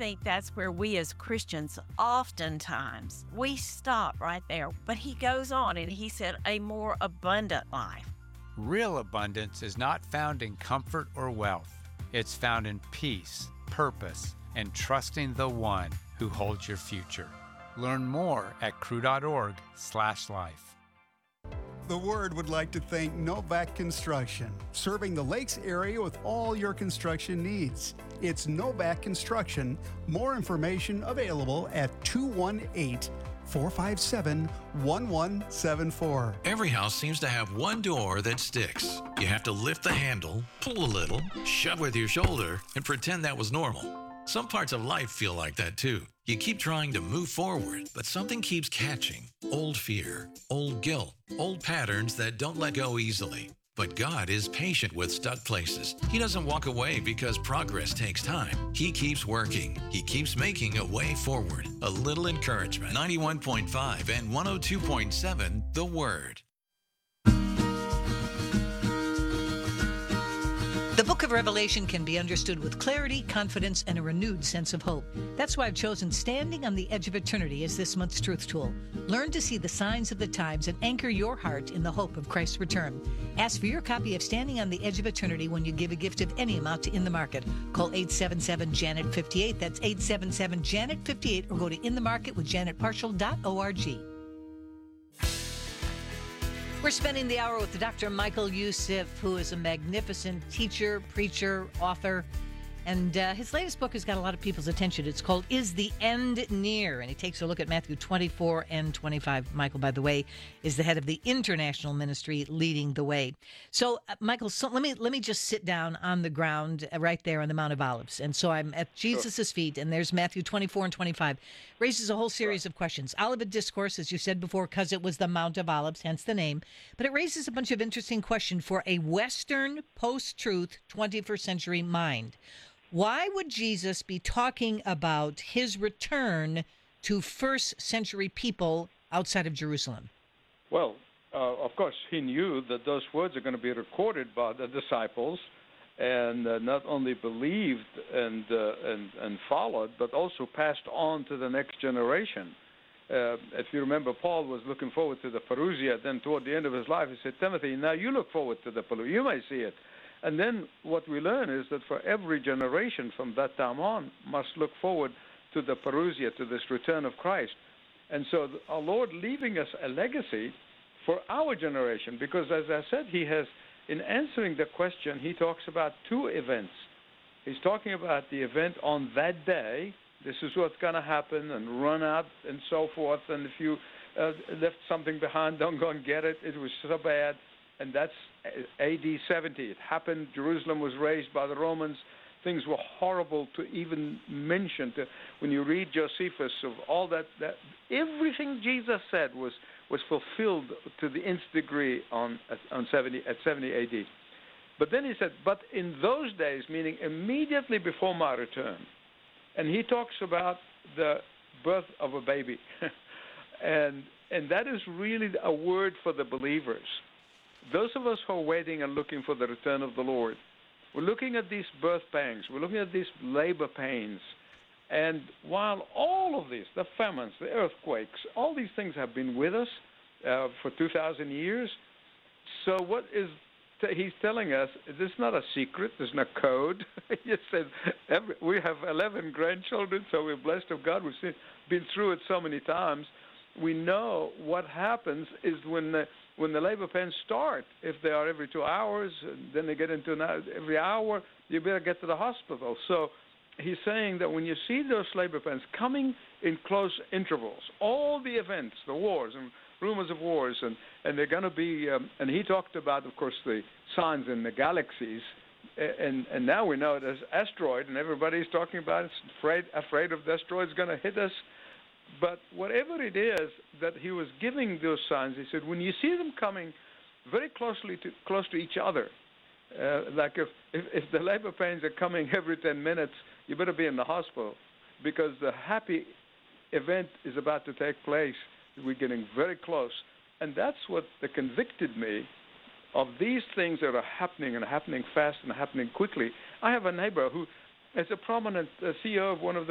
think that's where we as Christians oftentimes we stop right there. But he goes on and he said a more abundant life. Real abundance is not found in comfort or wealth. It's found in peace, purpose, and trusting the one who holds your future. Learn more at cru.org/life. The Word would like to thank Novak Construction, serving the Lakes area with all your construction needs. It's Novak Construction. More information available at 218-457-1174. Every house seems to have one door that sticks. You have to lift the handle, pull a little, shove with your shoulder, and pretend that was normal. Some parts of life feel like that too. You keep trying to move forward, but something keeps catching. Old fear, old guilt, old patterns that don't let go easily. But God is patient with stuck places. He doesn't walk away because progress takes time. He keeps working. He keeps making a way forward. A little encouragement. 91.5 and 102.7 The Word. The book of Revelation can be understood with clarity, confidence, and a renewed sense of hope. That's why I've chosen Standing on the Edge of Eternity as this month's truth tool. Learn to see the signs of the times and anchor your heart in the hope of Christ's return. Ask for your copy of Standing on the Edge of Eternity when you give a gift of any amount to In the Market. Call 877-JANET-58. That's 877-JANET-58, or go to inthemarketwithjanetparshall.org. We're spending the hour with Dr. Michael Youssef, who is a magnificent teacher, preacher, author, and his latest book has got a lot of people's attention. It's called Is the End Near? And he takes a look at Matthew 24 and 25. Michael, by the way, is the head of the international ministry Leading the Way. So, Michael, let me just sit down on the ground right there on the Mount of Olives. And so I'm at Jesus' feet, and there's Matthew 24 and 25. Raises a whole series of questions. Olivet Discourse, as you said before, because it was the Mount of Olives, hence the name. But it raises a bunch of interesting questions for a Western, post-truth, 21st century mind. Why would Jesus be talking about his return to first century people outside of Jerusalem? Well, of course, he knew that those words are going to be recorded by the disciples and not only believed and followed, but also passed on to the next generation. If you remember, Paul was looking forward to the Parousia. Then toward the end of his life, he said, Timothy, now you look forward to the Parousia. You may see it. And then what we learn is that for every generation from that time on must look forward to the Parousia, to this return of Christ. And so our Lord leaving us a legacy for our generation, because as I said, he has, in answering the question, he talks about two events. He's talking about the event on that day. This is what's going to happen, and run out and so forth. And if you left something behind, don't go and get it. It was so bad. And that's A.D. 70. It happened. Jerusalem was razed by the Romans. Things were horrible to even mention. When you read Josephus of all that everything Jesus said was fulfilled to the nth degree at 70 A.D. But then he said, but in those days, meaning immediately before my return, and he talks about the birth of a baby, and that is really a word for the believers. Those of us who are waiting and looking for the return of the Lord, we're looking at these birth pangs, we're looking at these labor pains, and while all of these, the famines, the earthquakes, all these things have been with us for 2,000 years, so what is he's telling us, this is not a secret, there's no code. He says, we have 11 grandchildren, so we're blessed of God, we've been through it so many times. We know what happens is when the labor pains start, if they are every 2 hours, and then they get into every hour, you better get to the hospital. So he's saying that when you see those labor pains coming in close intervals, all the events, the wars and rumors of wars, and they're going to be, and he talked about, of course, the signs in the galaxies, and now we know there's asteroid, and everybody's talking about it, afraid of the asteroid's going to hit us. But whatever it is that he was giving those signs, he said, when you see them coming very close to each other, like if the labor pains are coming every 10 minutes, you better be in the hospital, because the happy event is about to take place. We're getting very close. And that's what convicted me of these things that are happening and happening fast and happening quickly. I have a neighbor who is a prominent CEO of one of the